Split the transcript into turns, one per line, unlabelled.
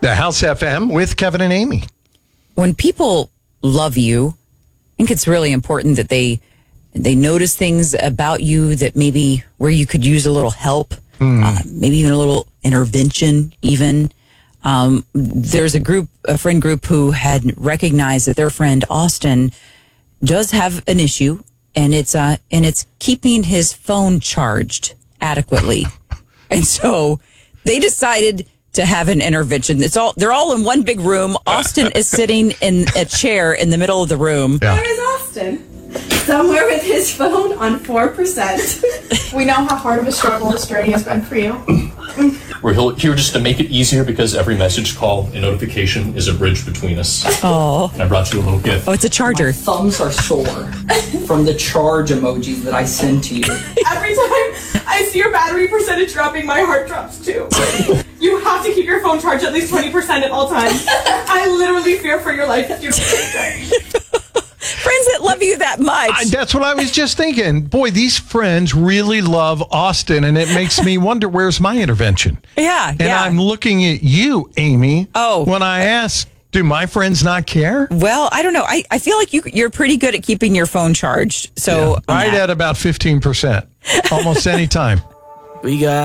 The House FM with Kevin and Amy.
When people love you, I think it's really important that they notice things about you that maybe where you could use a little help, maybe even a little intervention even. There's a friend group who had recognized that their friend Austin does have an issue, and it's keeping his phone charged adequately. And so they decided to have an intervention. They're all in one big room. Austin is sitting in a chair in the middle of the room.
Yeah. Where is Austin? Somewhere with his phone on 4%. We know how hard of a struggle this journey has been for you.
We're here just to make it easier because every message, call, and notification is a bridge between us.
Oh.
And I brought you a little gift.
Oh, it's a charger.
My thumbs are sore from the charge emojis that I send to you.
Every time I see your battery percentage dropping, my heart drops too. You have to keep your phone charged at least 20% at all times. I literally fear for your life if you don't.
Friends that love you that much.
That's what I was just thinking. Boy, these friends really love Austin, and it makes me wonder, where's my intervention?
Yeah,
And I'm looking at you, Amy, when I ask, do my friends not care?
Well, I don't know. I feel like you're pretty good at keeping your phone charged. So
Right at about 15%, almost any time.
We got